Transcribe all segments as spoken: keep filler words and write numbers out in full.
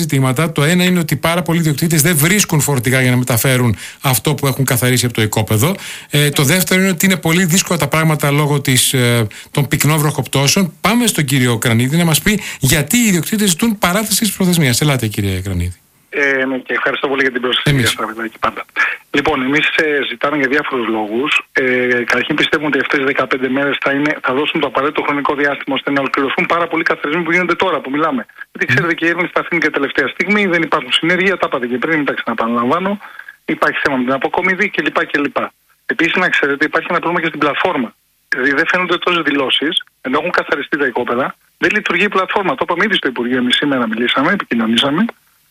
ζητήματα. Το ένα είναι ότι πάρα πολλοί ιδιοκτήτες δεν βρίσκουν φορτηγά για να μεταφέρουν αυτό που έχουν καθαρίσει από το οικόπεδο. Ε, το δεύτερο είναι ότι είναι πολύ δύσκολα τα πράγματα λόγω της, ε, των πυκνών βροχοπτώσεων. Πάμε στον κύριο Κρανίδη να μας πει γιατί οι ιδιοκτήτες ζητούν παράταση της προθεσμίας. Ελάτε, κύριε Κρανίδη. Ε, ναι, και ευχαριστώ πολύ για την προσοχή σας πάντα. Λοιπόν, εμείς ε, ζητάμε για διάφορους λόγους. Ε, καταρχήν πιστεύουμε ότι αυτές οι δεκαπέντε μέρες θα, είναι, θα δώσουν το απαραίτητο χρονικό διάστημα ώστε να ολοκληρωθούν πάρα πολλοί καθαρισμοί που γίνονται τώρα που μιλάμε. Γιατί ξέρετε και η έρευνα σταθούν και τελευταία στιγμή, δεν υπάρχουν συνέργεια, τα είπατε και πριν, μην τα ξαναπαναλαμβάνω. Υπάρχει θέμα με την αποκομιδή κλπ. κλπ. Επίσης, να ξέρετε, υπάρχει ένα πρόβλημα και στην πλατφόρμα. Δηλαδή δεν φαίνονται τόσες δηλώσεις, ενώ έχουν καθαριστεί τα οικόπεδα, δεν λειτουργεί η πλατφόρμα. Το είπαμε ήδη στο Υπουργείο, εμείς σήμερα μιλήσαμε, επικοινωνήσαμε.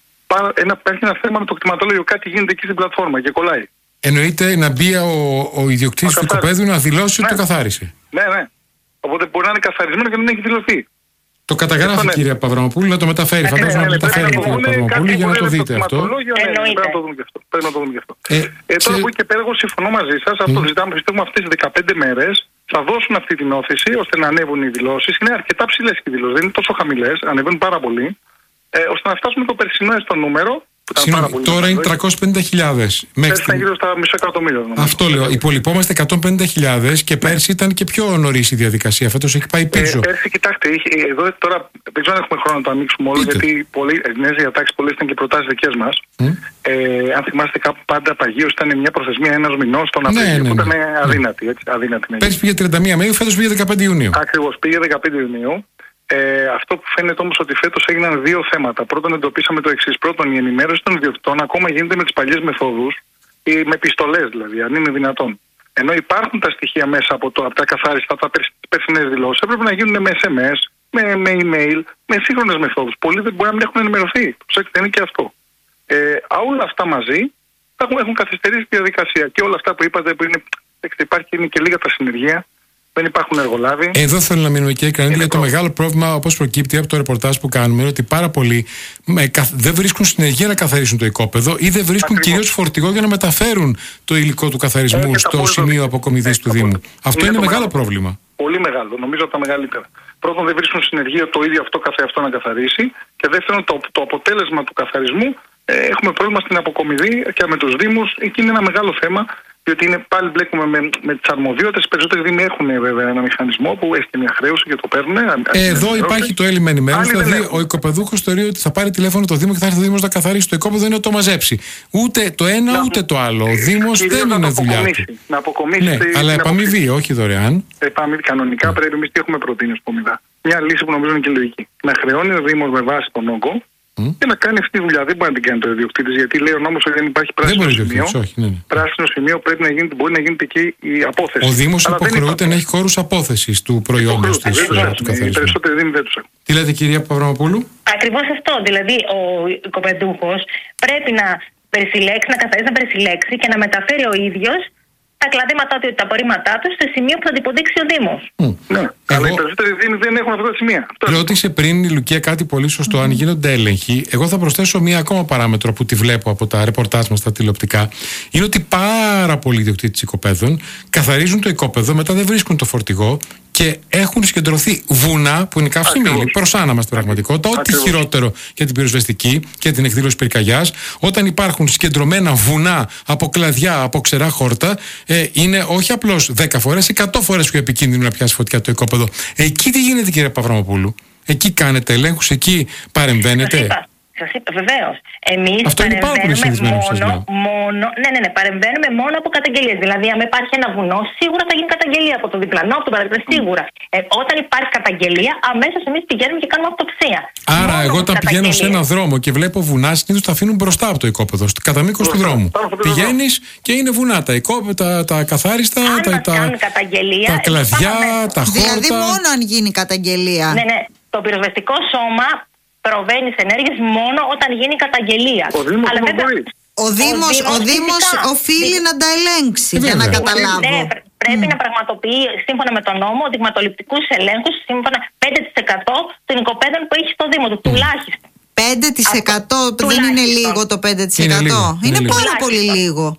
Ένα, υπάρχει ένα θέμα με το κτηματολόγιο. Κάτι γίνεται εκεί στην πλατφόρμα και κολλάει. Εννοείται να μπει ο, ο ιδιοκτήτης του οικοπαίδου να δηλώσει ναι. ότι το καθάρισε. Ναι, ναι. Οπότε μπορεί να είναι καθαρισμένο και να μην έχει δηλωθεί. Το καταγράφει, ναι. κύριε Παβραμοπούλου, να το μεταφέρει. Φαντάζομαι ναι, ναι, να το μεταφέρει, κύριε Παβραμοπούλου, για να το δείτε αυτό. Πρέπει να το δούμε και αυτό. Πρέπει να το δούμε και αυτό. Ε, ε, τώρα που και πέρα, εγώ συμφωνώ μαζί σας. Αυτό το ζητάμε. Πιστεύουμε αυτές τις δεκαπέντε μέρες θα δώσουν αυτή την όθηση ώστε να ανέβουν οι δηλώσεις. Είναι αρκετά ψηλές οι δηλώσεις. Δεν είναι τόσο χαμηλές. Ανεβαίνουν πάρα πολύ. Ε, ώστε να φτάσουμε το περσινό στο νούμερο. Συγγνώμη, τώρα είναι τριακόσιες πενήντα χιλιάδες. Πέρσι ήταν γύρω στα μισό εκατομμύριο. Αυτό λέω. Υπολοιπόμαστε εκατόν πενήντα χιλιάδες και πέρσι ήταν και πιο νωρίς η διαδικασία. Φέτος έχει πάει πίσω. Ε, πέρσι, κοιτάξτε, είχε, εδώ τώρα δεν ξέρω αν έχουμε χρόνο να το ανοίξουμε όλο, Είτε. γιατί οι νέες διατάξεις πολλές ήταν και προτάσεις δικές μας. Mm. Ε, αν θυμάστε, κάπου πάντα παγίως ήταν μια προθεσμία ένας μηνός τον Απρίλιο. Ναι, ναι, ναι, που ήταν ναι. αδύνατη. Έτσι, αδύνατη πέρσι πήγε τριάντα μία Μαΐου, φέτος πήγε δεκαπέντε Ιουνίου. Ακριβώς, πήγε δεκαπέντε Ιουνίου. Ε, αυτό που φαίνεται όμως ότι φέτος έγιναν δύο θέματα. Πρώτον, εντοπίσαμε το εξής. Πρώτον, η ενημέρωση των ιδιοκτητών ακόμα γίνεται με τις παλιές μεθόδους, ή με επιστολές δηλαδή, αν είναι δυνατόν. Ενώ υπάρχουν τα στοιχεία μέσα από, το, από τα καθάριστα, τα περσινές δηλώσεις, έπρεπε να γίνουν με ες εμ ες, με, με email, με σύγχρονες μεθόδους. Πολλοί δεν μπορεί να μην έχουν ενημερωθεί. Προσέξτε, είναι και αυτό. Ε, όλα αυτά μαζί έχουν, έχουν καθυστερήσει τη διαδικασία. Και όλα αυτά που είπατε, που είναι, υπάρχει είναι και λίγα τα συνεργεία. Δεν υπάρχουν εργολάβοι. Εδώ θέλω να μείνουμε και έκανα γιατί το μεγάλο πρόβλημα, όπως προκύπτει από το ρεπορτάζ που κάνουμε, είναι ότι πάρα πολλοί με, δεν βρίσκουν συνεργεία να καθαρίσουν το οικόπεδο ή δεν βρίσκουν κυρίως φορτηγό για να μεταφέρουν το υλικό του καθαρισμού ε, στο σημείο αποκομιδής ε, του Δήμου. Αυτό είναι, είναι μεγάλο, μεγάλο πρόβλημα. Πολύ μεγάλο, νομίζω από τα μεγαλύτερα. Πρώτον, δεν βρίσκουν συνεργεία το ίδιο αυτό καθεαυτό να καθαρίσει. Και δεύτερον, το, το αποτέλεσμα του καθαρισμού ε, έχουμε πρόβλημα στην αποκομιδή και με τους Δήμους. Εκεί είναι ένα μεγάλο θέμα. Διότι είναι, πάλι μπλέκουμε με, με τις αρμοδιότητες. Οι περισσότεροι Δήμοι έχουν βέβαια ένα μηχανισμό που έχει μια χρέωση και το παίρνουν. Ε, εδώ υπάρχει το έλλειμμα ενημέρωση. Δηλαδή, ο οικοπεδούχος θεωρεί ότι θα πάρει τηλέφωνο το Δήμο και θα έρθει ο Δήμος να καθαρίσει το οικόπεδο, είναι να το μαζέψει. Ούτε το ένα να, ούτε το άλλο. Ο Δήμος δεν είναι δουλειά του. Να αποκομίσει. Ναι, αλλά επαμοιβή, όχι δωρεάν. Επαμοιβή. Κανονικά πρέπει εμείς τι έχουμε προτείνει ως Κομιδά. Μια λύση που νομίζω είναι και λογική. Να χρεώνει ο Δήμος με βάση τον όγκο. Mm. Και να κάνει αυτή τη δουλειά. Δεν μπορεί να την κάνει το ιδιοκτήτης, γιατί λέει ο νόμος ότι δεν υπάρχει πράσινο δεν σημείο. Όχι, ναι, ναι. Πράσινο σημείο πρέπει να γίνεται, μπορεί να γίνεται και η απόθεση. Ο Δήμος υποχρεούται να έχει χώρους απόθεσης του προϊόντος του καθαρισμού. Οι περισσότεροι Δήμοι δεν τους έχουν. Τι λέτε, κυρία Παβραμοπούλου? Ακριβώς αυτό. Δηλαδή, ο οικοπεδούχος πρέπει να περισυλλέξει, να καθαρίσει, να περισυλλέξει και να μεταφέρει ο ίδιος τα κλαδίματά του, τα απορρίμματά του στο σημείο που θα την υποδείξει ο Δήμος. Mm. Ναι, αλλά οι περισσότεροι Δήμοι δεν έχουν αυτά τα σημεία. Ρώτησε πριν η Λουκία κάτι πολύ σωστό. Mm. Αν γίνονται έλεγχοι, εγώ θα προσθέσω μία ακόμα παράμετρο που τη βλέπω από τα ρεπορτάζ μας στα τηλεοπτικά. Είναι ότι πάρα πολλοί ιδιοκτήτες οικοπαίδων καθαρίζουν το οικόπεδο, μετά δεν βρίσκουν το φορτηγό και έχουν συγκεντρωθεί βουνά που είναι καυσιμήλοι προς άνα στην πραγματικότητα. Ό,τι χειρότερο για την πυροσβεστική και την εκδήλωση πυρκαγιάς, όταν υπάρχουν συγκεντρωμένα βουνά από κλαδιά, από ξερά χόρτα, ε, είναι όχι απλώς δέκα φορές, εκατό φορές πιο επικίνδυνο να πιάσει φωτιά το οικόπεδο. Εκεί τι γίνεται, κύριε Παβραμοπούλου? Εκεί κάνετε ελέγχους, εκεί παρεμβαίνετε? Σας είπα, βεβαίως. Εμείς παρεμβαίνουμε μόνο, μόνο, ναι, ναι, ναι, παρεμβαίνουμε μόνο από καταγγελίες. Δηλαδή, αν υπάρχει ένα βουνό, σίγουρα θα γίνει καταγγελία από το διπλανό, από τον παραδείγμα, σίγουρα. Ε, όταν υπάρχει καταγγελία, αμέσως εμείς πηγαίνουμε και κάνουμε αυτοψία. Άρα, μόνο εγώ όταν πηγαίνω σε έναν δρόμο και βλέπω βουνά, συνήθως τα αφήνουν μπροστά από το οικόπεδο, κατά μήκος του δρόμου. Πηγαίνεις και είναι βουνά, τα οικόπεδα, τα, τα καθάριστα, αν τα, τα, τα κλαδιά, τα χόρτα. Δηλαδή, μόνο αν γίνει καταγγελία. Ναι, ναι. Το πυροσβεστικό σώμα προβαίνει σε ενέργειες μόνο όταν γίνει καταγγελία. Ο Δήμος, αλλά βέβαια, ο Δήμος, ο Δήμος οφείλει να τα ελέγξει, για να καταλάβω. Ναι, πρέπει mm. να πραγματοποιεί σύμφωνα με τον νόμο δειγματοληπτικούς ελέγχους σύμφωνα πέντε τοις εκατό των οικοπαίδων που έχει στο Δήμο του, mm. τουλάχιστον. πέντε τοις εκατό αυτό, δεν τουλάχιστον. Είναι λίγο το πέντε τοις εκατό. Είναι, είναι, είναι πάρα πολύ λίγο.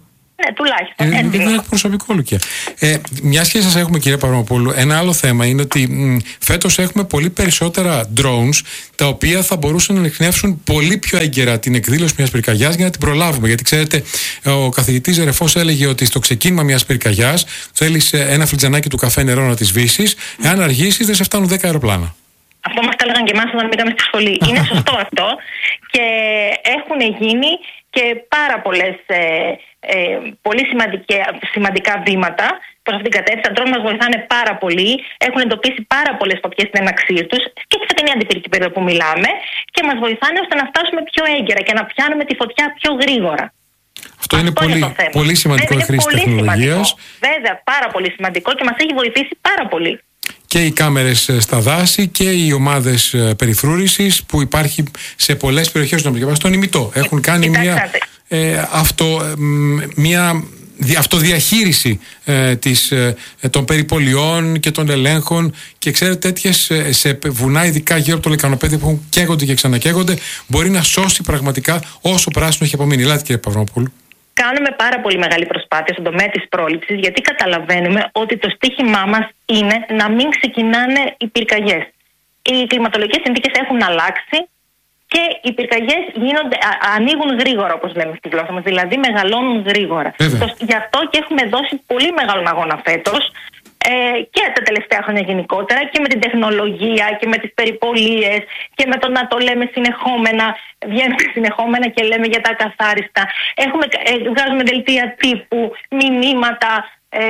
Ναι, τουλάχιστον. Είναι, είναι ένα προσωπικό, Λουκία. Ε, Μια και σας έχουμε, κύριε Παπαδοπούλου, ένα άλλο θέμα είναι ότι μ, φέτος έχουμε πολύ περισσότερα drones, τα οποία θα μπορούσαν να ανιχνεύσουν πολύ πιο έγκαιρα την εκδήλωση μιας πυρκαγιάς για να την προλάβουμε. Γιατί ξέρετε, ο καθηγητής Ζερεφός έλεγε ότι στο ξεκίνημα μιας πυρκαγιάς θέλεις ένα φλιτζανάκι του καφέ νερό να τη σβήσεις, εάν αργήσεις δεν σε φτάνουν δέκα αεροπλάνα. Αυτό μας τα έλεγαν και εμάς όταν πήγαμε στη σχολή. Είναι σωστό αυτό και έχουν γίνει και πάρα πολλές, ε, ε, πολύ σημαντικά βήματα προς αυτήν την κατεύθυνση. Τα drone μας βοηθάνε πάρα πολύ. Έχουν εντοπίσει πάρα πολλές φωτιές στην έναξή τους και σε αυτήν την αντιπυρική περίοδο που μιλάμε και μας βοηθάνε ώστε να φτάσουμε πιο έγκαιρα και να πιάνουμε τη φωτιά πιο γρήγορα. Αυτό, Αυτό είναι, πολύ, είναι πολύ σημαντικό η χρήση τεχνολογίας. Βέβαια, πάρα πολύ σημαντικό και μας έχει βοηθήσει πάρα πολύ. Και οι κάμερες στα δάση και οι ομάδες περιφρούρησης που υπάρχει σε πολλές περιοχές του στον ημιτό. Έχουν κάνει μια, ε, αυτο, μια αυτοδιαχείριση ε, της, ε, των περιπολιών και των ελέγχων και ξέρετε τέτοιες ε, σε βουνά ειδικά γύρω από το λεκανοπέδιο που καίγονται και ξανακαίγονται μπορεί να σώσει πραγματικά όσο πράσινο έχει απομείνει. Ελάτε, κύριε Παπαδοπούλου. Κάνουμε πάρα πολύ μεγάλη προσπάθεια στον τομέα της πρόληψης, γιατί καταλαβαίνουμε ότι το στίχημά μας είναι να μην ξεκινάνε οι πυρκαγιές. Οι κλιματολογικές συνθήκες έχουν αλλάξει και οι πυρκαγιές γίνονται, α, ανοίγουν γρήγορα, όπως λέμε στη γλώσσα μας, δηλαδή μεγαλώνουν γρήγορα. Το, γι' αυτό και έχουμε δώσει πολύ μεγάλο αγώνα φέτος ε, και τα τελευταία χρόνια γενικότερα και με την τεχνολογία και με τις περιπολίες και με το να το λέμε συνεχόμενα. Βγαίνουμε συνεχόμενα και λέμε για τα ακαθάριστα. Έχουμε, ε, βγάζουμε δελτία τύπου, μηνύματα. Ε,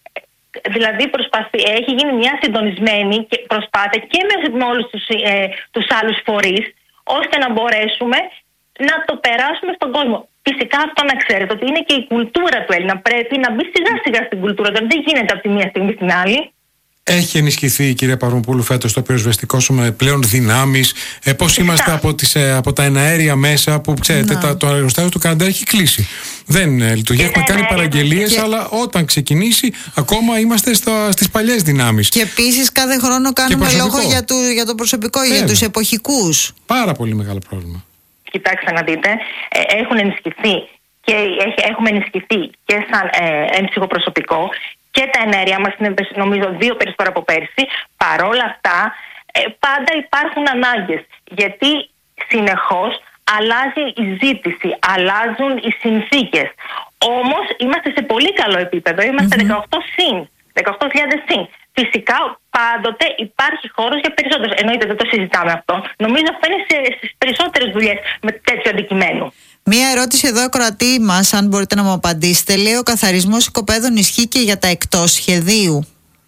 δηλαδή προσπαθή, έχει γίνει μια συντονισμένη προσπάθεια και με όλους τους, ε, τους άλλους φορείς, ώστε να μπορέσουμε να το περάσουμε στον κόσμο. Φυσικά αυτό να ξέρετε ότι είναι και η κουλτούρα του Έλληνα. Πρέπει να μπει σιγά σιγά στην κουλτούρα του. Δεν γίνεται από τη μία στιγμή στην άλλη. Έχει ενισχυθεί, κυρία Παπαδοπούλου, φέτος το πυροσβεστικό σου με πλέον δυνάμεις. Ε, πώς είμαστε από, τις, ε, από τα εναέρια μέσα που ξέρετε, τα, το αεροστάσιο του Καναδά έχει κλείσει. Δεν ε, λειτουργεί. Έχουμε κάνει παραγγελίες, και... αλλά όταν ξεκινήσει, ακόμα είμαστε στα, στις παλιές δυνάμεις. Και επίσης κάθε χρόνο κάνουμε λόγο για, του, για το προσωπικό, Βέβαια. για τους εποχικούς. Πάρα πολύ μεγάλο πρόβλημα. Κοιτάξτε να δείτε, ε, έχουν ενισχυθεί και έχουμε ενισχυθεί και σαν ε, έμψυχο προσωπικό. Και τα ενέργεια μας είναι νομίζω δύο περισσότερα από πέρσι. Παρόλα αυτά ε, πάντα υπάρχουν ανάγκες, γιατί συνεχώς αλλάζει η ζήτηση, αλλάζουν οι συνθήκες. Όμως είμαστε σε πολύ καλό επίπεδο, είμαστε mm-hmm. δεκαοκτώ συν, δεκαοκτώ χιλιάδες συν. Φυσικά πάντοτε υπάρχει χώρος για περισσότερους. Εννοείται δεν το συζητάμε αυτό. Νομίζω αυτό είναι στις περισσότερες δουλειές με τέτοιο αντικειμένο. Μία ερώτηση εδώ, ακροατή μας, αν μπορείτε να μου απαντήσετε. Λέει, ο καθαρισμός οικοπαίδων ισχύει και για τα εκτός σχεδίου?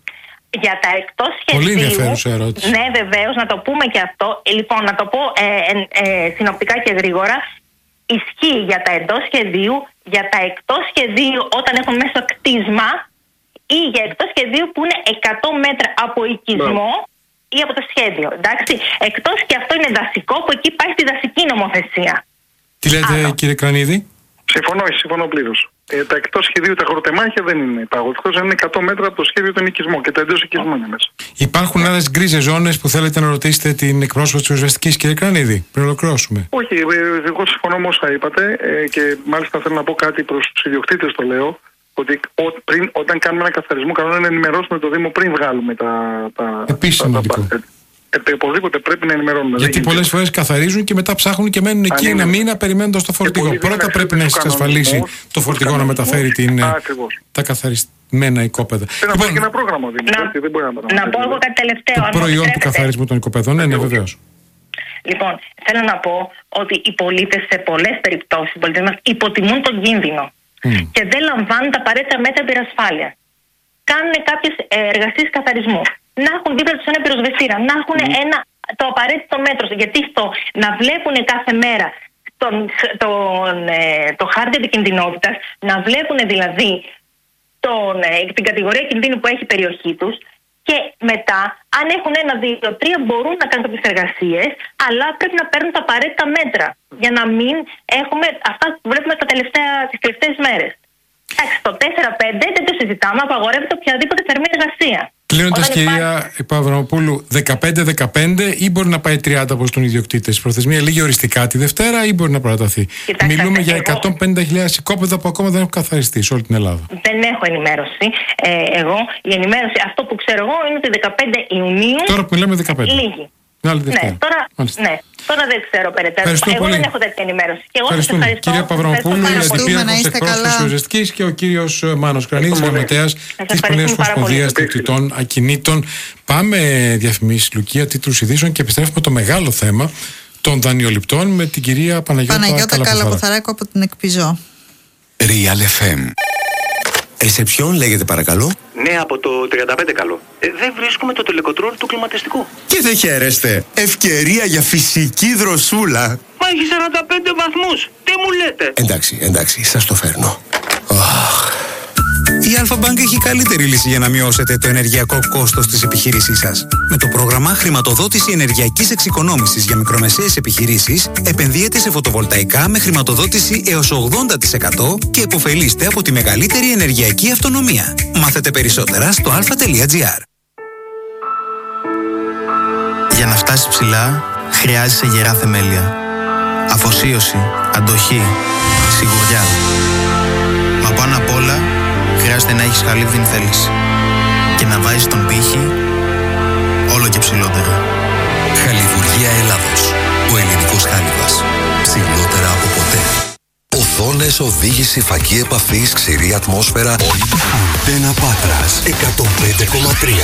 Για τα εκτός σχεδίου. Πολύ ενδιαφέρουσα ερώτηση. Ναι, βεβαίως, να το πούμε και αυτό. Λοιπόν, να το πω ε, ε, ε, συνοπτικά και γρήγορα. Ισχύει για τα εντός σχεδίου, για τα εκτός σχεδίου όταν έχουν μέσα κτίσμα ή για εκτός σχεδίου που είναι εκατό μέτρα από οικισμό ή από το σχέδιο. Εντάξει. Εκτός και αυτό είναι δασικό, που εκεί πάει στη δασική νομοθεσία. Τι λέτε, Άρα. κύριε Κρανίδη? Συμφωνώ, συμφωνώ πλήρως. Ε, τα εκτός σχεδίου, τα αγροτεμάχια δεν είναι υπαγωγικός, είναι εκατό μέτρα από το σχέδιο τον οικισμό και τα εντός οικισμού είναι μέσα. Υπάρχουν άλλες γκρίζες ζώνες που θέλετε να ρωτήσετε την εκπρόσωπο της πυροσβεστικής, κύριε Κρανίδη, πριν ολοκληρώσουμε? Όχι, εγώ συμφωνώ με όσα είπατε ε, και μάλιστα θέλω να πω κάτι προς τους ιδιοκτήτες, το λέω, ότι ό, πριν, όταν κάνουμε ένα καθαρισμό, καλό είναι να ενημερώσουμε το Δήμο πριν βγάλουμε τα. τα Επίσης σημαντικό. Ε, οπωσδήποτε πρέπει να ενημερώνουμε. Γιατί πολλές φορές καθαρίζουν και μετά ψάχνουν και μένουν εκεί ένα μήνα περιμένοντας το φορτηγό. Πρώτα πρέπει να εξασφαλίσει το φορτηγό να μεταφέρει την, τα καθαρισμένα οικόπεδα. Πρέπει να πάει και ένα πρόγραμμα. Να πω εγώ κάτι τελευταίο. Το προϊόν του καθαρισμού των οικοπαίδων, ναι, ναι, βεβαίως. Λοιπόν, θέλω να πω ότι οι πολίτες σε πολλές περιπτώσεις, οι πολίτες μας υποτιμούν τον κίνδυνο mm. και δεν λαμβάνουν τα απαραίτητα μέτρα πυρασφάλειας. Κάνουν κάποιες εργασίες καθαρισμού. Να έχουν δίπλα τους ένα πυροσβεστήρα, να έχουν mm. ένα, το απαραίτητο μέτρο. Γιατί στο να βλέπουν κάθε μέρα τον, τον, ε, το χάρτη επικινδυνότητας, να βλέπουν δηλαδή τον, ε, την κατηγορία κινδύνου που έχει η περιοχή τους και μετά, αν έχουν ένα, δύο, τρία, μπορούν να κάνουν κάποιες εργασίες, αλλά πρέπει να παίρνουν τα απαραίτητα μέτρα για να μην έχουμε αυτά που βλέπουμε τα τελευταία, τις τελευταίες μέρες. Εντάξει, το τέσσερα πέντε δεν το συζητάμε, απαγορεύεται οποιαδήποτε θερμή εργασία. Κλείνοντας, κυρία υπάρχει... Παπαδρομοπούλου, δεκαπέντε δεκαπέντε ή μπορεί να πάει τριάντα όπως τον ιδιοκτήτες? Η προθεσμία λίγη οριστικά τη Δευτέρα ή μπορεί να παραταθεί? Κοιτάξτε, Μιλούμε εγώ... για εκατόν πενήντα χιλιάδες οικόπεδα που ακόμα δεν έχουν καθαριστεί σε όλη την Ελλάδα. Δεν έχω ενημέρωση. Ε, εγώ, η ενημέρωση, αυτό που ξέρω εγώ είναι ότι δεκαπέντε Ιουνίου. Τώρα που μιλάμε δεκαπέντε. Λίγη. Ναι, τώρα, ναι, τώρα δεν ξέρω περαιτέρω. Εγώ πολύ. δεν έχω τέτοια ενημέρωση. Και εγώ ευχαριστούμε. Σας ευχαριστώ. Κυρία Παπαδρομοπούλου, ευχαριστούμε, η εκπρόσωπος της Ουζεστικής, και ο κύριος Μάνος Κρανίδης, γραμματέας της Πορνείας Ομοσπονδίας Τεκτητών Ακινήτων. Πάμε διαφημίσεις, Λουκία, τίτλους ειδήσεων και επιστρέφουμε το μεγάλο θέμα των δανειοληπτών με την κυρία Παναγιώτα, Παναγιώτα Καλαποθαράκου από την Εκπιζό. Real εφ εμ. Ρεσεψιόν λέγεται, παρακαλώ. Ναι, από το τριάντα πέντε καλό. Ε, δεν βρίσκουμε το τελεκοτρόλ του κλιματιστικού. Και δεν χαίρεστε. Ευκαιρία για φυσική δροσούλα. Μα έχει σαράντα πέντε βαθμούς. Τι μου λέτε? Εντάξει, εντάξει, σας το φέρνω. Oh. Η Alpha Bank έχει καλύτερη λύση για να μειώσετε το ενεργειακό κόστος της επιχείρησής σας. Με το πρόγραμμα Χρηματοδότηση Ενεργειακής Εξοικονόμησης για μικρομεσαίες επιχειρήσεις, επενδύετε σε φωτοβολταϊκά με χρηματοδότηση έως ογδόντα τοις εκατό και επωφελείστε από τη μεγαλύτερη ενεργειακή αυτονομία. Μάθετε περισσότερα στο αλφα τελεία τζι άρ. Για να φτάσεις ψηλά, χρειάζεσαι γερά θεμέλια. Αφοσίωση, αντοχή, σιγουριά. Μα πάνω απ' όλα, χρειάζεται να έχεις χαλίβδιν θέληση και να βάζεις τον πύχη όλο και ψηλότερα. Χαλιβουργία Ελλάδος. Ο ελληνικός χάλιβας. Ψηλότερα από ποτέ. Οθόνες, οδήγηση, φακή επαφής, ξηρή ατμόσφαιρα. Αντένα Πάτρας εκατόν πέντε κόμμα τρία.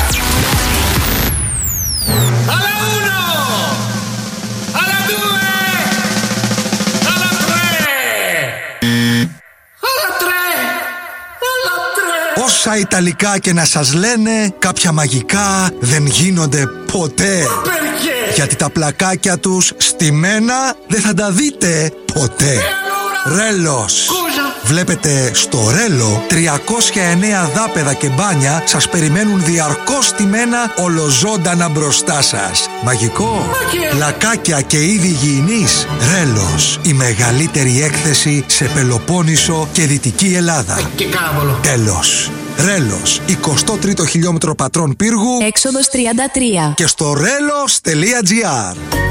Όσα Ιταλικά και να σας λένε, κάποια μαγικά δεν γίνονται ποτέ. Γιατί τα πλακάκια τους στημένα δεν θα τα δείτε ποτέ. Ρέλος. Βλέπετε, στο Ρέλο τριακόσια εννέα δάπεδα και μπάνια σας περιμένουν διαρκώς στημένα ολοζώντανα μπροστά σας. Μαγικό. Πλακάκια και είδη υγιεινής. Ρέλος. Η μεγαλύτερη έκθεση σε Πελοπόννησο και Δυτική Ελλάδα. Τέλος. Ρέλος, εικοστό τρίτο χιλιόμετρο Πατρών Πύργου, έξοδος τριάντα τρία, και στο ρέλος τελεία τζι άρ.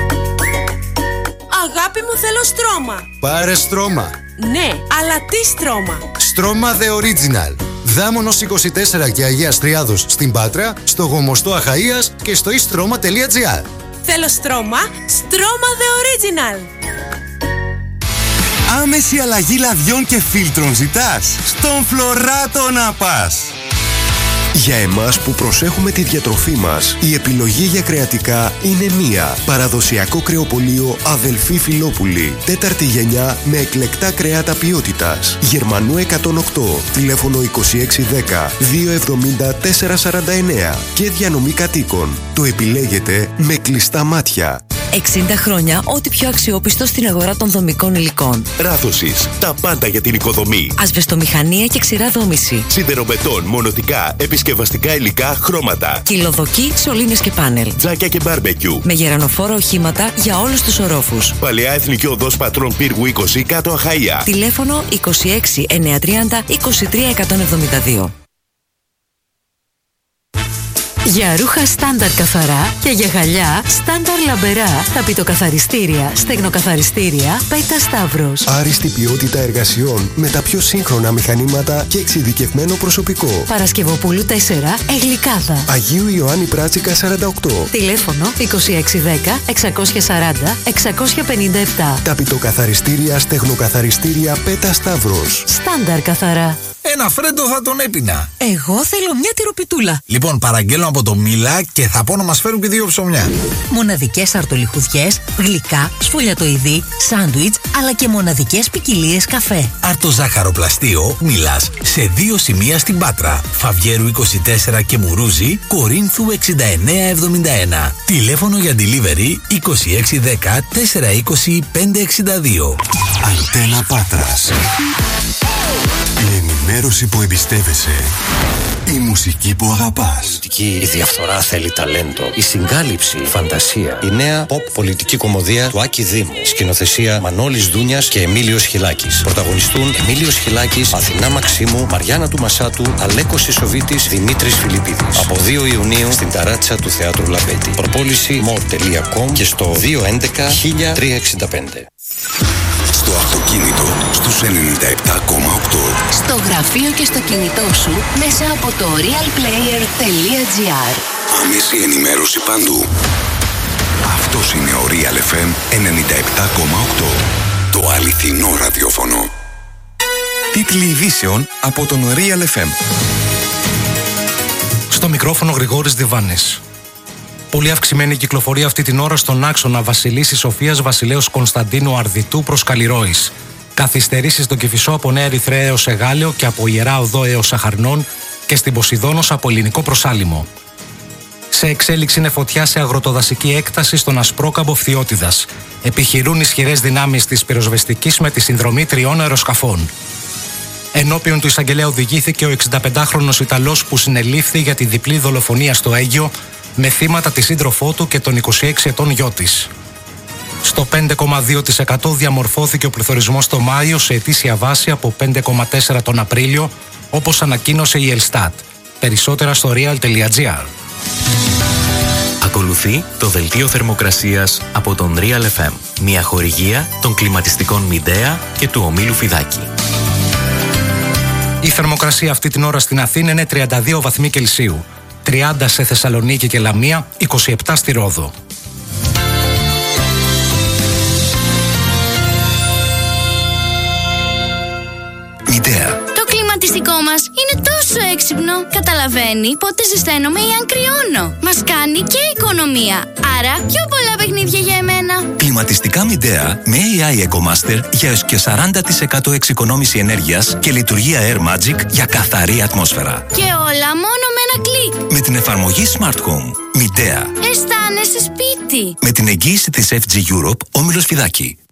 Αγάπη μου, θέλω στρώμα. Πάρε στρώμα. Ναι, αλλά τι στρώμα? Στρώμα The Original. Δάμονος είκοσι τέσσερα και Αγίας Τριάδος στην Πάτρα, στο Γομοστό Αχαΐας και στο e-stroma τελεία τζι άρ. Θέλω στρώμα, στρώμα The Original. Άμεση αλλαγή λαδιών και φίλτρων ζητάς? Στον Φλωράτο να πας. Για εμάς που προσέχουμε τη διατροφή μας, η επιλογή για κρεατικά είναι μία. Παραδοσιακό κρεοπωλείο Αδελφή Φιλόπουλη. Τέταρτη γενιά με εκλεκτά κρέατα ποιότητας. Γερμανού εκατόν οκτώ. Τηλέφωνο είκοσι έξι δέκα διακόσια εβδομήντα τετρακόσια σαράντα εννέα. Και διανομή κατοίκων. Το επιλέγετε με κλειστά μάτια. εξήντα χρόνια ό,τι πιο αξιόπιστο στην αγορά των δομικών υλικών. Ράθωσης. Τα πάντα για την οικοδομή. Ασβεστομηχανία και ξηρά δόμηση. Σιδεροβετόν, μονοτικά, επισκευαστικά υλικά, χρώματα. Κυλοδοκή, σωλήνες και πάνελ. Τζάκια και μπάρμπεκιου. Με γερανοφόρα οχήματα για όλους τους ορόφους. Παλαιά Εθνική Οδός Πατρών Πύργου είκοσι, κάτω Αχαΐα. Τηλέφωνο είκοσι έξι εννιακόσια τριάντα είκοσι τρία εκατόν εβδομήντα δύο. Για ρούχα στάνταρ καθαρά και για γυαλιά στάνταρ λαμπερά, ταπητοκαθαριστήρια, στεγνοκαθαριστήρια, Πέτα Σταύρος. Άριστη ποιότητα εργασιών με τα πιο σύγχρονα μηχανήματα και εξειδικευμένο προσωπικό. Παρασκευοπούλου τέσσερα, Εγλικάδα. Αγίου Ιωάννη Πράτσικα σαράντα οκτώ. Τηλέφωνο είκοσι έξι δέκα εξακόσια σαράντα εξακόσια πενήντα επτά. Ταπητοκαθαριστήρια, στεγνοκαθαριστήρια, Πέτα Σταύρος. Στάνταρ καθαρά. Ένα φρέντο θα τον έπινα. Εγώ θέλω μια τυροπιτούλα. Λοιπόν, παραγγέλνω από το Μίλα και θα πω να μας φέρουν και δύο ψωμιά. Μοναδικές αρτολιχουδιές, γλυκά, σφολιατοειδή, σάντουιτς, αλλά και μοναδικές ποικιλίες καφέ. Αρτοζάχαροπλαστείο Μίλας σε δύο σημεία στην Πάτρα. Φαβιέρου είκοσι τέσσερα και Μουρούζη, Κορίνθου εξήντα εννέα εβδομήντα ένα. Τηλέφωνο για delivery είκοσι έξι δέκα τετρακόσια είκοσι πεντακόσια εξήντα δύο. Αντένα Πάτρας. Η ενημέρωση που εμπιστεύεσαι. Η μουσική που αγαπάς. Η πολιτική, η διαφθορά θέλει ταλέντο. Η συγκάλυψη, η φαντασία. Η νέα pop πολιτική κομμωδία του Άκη Δήμου. Σκηνοθεσία Μανώλης Δούνιας και Εμίλιος Χιλάκης. Πρωταγωνιστούν Εμίλιος Χιλάκης, Αθηνά Μαξίμου, Μαριάννα του Μασάτου, Αλέκος Ισοβίτης, Δημήτρης Φιλιππίδης. Από δύο Ιουνίου στην ταράτσα του Θεάτρου Λαμπέτη. Προπόληση μορ τελεία κομ και στο δύο έντεκα χίλια τριακόσια εξήντα πέντε. Στο αυτοκίνητο στους ενενήντα επτά κόμμα οκτώ. Στο γραφείο και στο κινητό σου μέσα από το real player τελεία τζι άρ. Άμεση ενημέρωση παντού. Αυτός είναι ο Real εφ εμ ενενήντα επτά κόμμα οκτώ. Το αληθινό ραδιόφωνο. Τίτλοι ειδήσεων από τον Real εφ εμ. Στο μικρόφωνο Γρηγόρης Διβάνης. Πολύ αυξημένη κυκλοφορία αυτή την ώρα στον άξονα Βασιλίσσης Σοφίας Βασιλέως Κωνσταντίνου Αρδιτού προς Καλλιρόης. Καθυστερήσεις στον Κηφισό από Νέα Ερυθρέα έως Εγάλεο και από Ιερά Οδό έως Αχαρνών και στην Ποσειδώνος από Ελληνικό προς Άλυμο. Σε εξέλιξη είναι φωτιά σε αγροτοδασική έκταση στον Ασπρόκαμπο Φθιώτιδας. Επιχειρούν ισχυρές δυνάμεις της πυροσβεστικής με τη συνδρομή τριών αεροσκαφών. Ενώπιον του εισαγγελέα οδηγήθηκε ο εξηνταπεντάχρονος Ιταλός που συνελήφθη για τη διπλή δολοφονία στο Αίγιο, με θύματα τη σύντροφό του και τον είκοσι έξι ετών γιο της. Στο πέντε κόμμα δύο τοις εκατό διαμορφώθηκε ο πληθωρισμός το Μάιο σε ετήσια βάση από πέντε κόμμα τέσσερα τοις εκατό τον Απρίλιο, όπως ανακοίνωσε η Ελστάτ. Περισσότερα στο real τελεία τζι άρ. Ακολουθεί το δελτίο θερμοκρασίας από τον Real εφ εμ, μια χορηγία των κλιματιστικών Μιντέα και του ομίλου Φιδάκη. Η θερμοκρασία αυτή την ώρα στην Αθήνα είναι τριάντα δύο βαθμοί Κελσίου. τριάντα σε Θεσσαλονίκη και Λαμία, είκοσι επτά στη Ρόδο. Μητέα. Το κλιματιστικό μας είναι τόσο έξυπνο. Καταλαβαίνει πότε ζεσταίνομαι ή αν κρυώνω. Μας κάνει και οικονομία. Άρα πιο πολλά παιχνίδια για εμένα. Κλιματιστικά Μιντέα με έι άι EcoMaster για έως και σαράντα τοις εκατό εξοικονόμηση ενέργειας και λειτουργία Air Magic για καθαρή ατμόσφαιρα. Και όλα μόνο με ένα κλικ. Με την εφαρμογή Smart Home. Μιντέα. Αισθάνεσαι σπίτι. Με την εγγύηση της εφ τζι Europe, όμιλος Φιδάκη.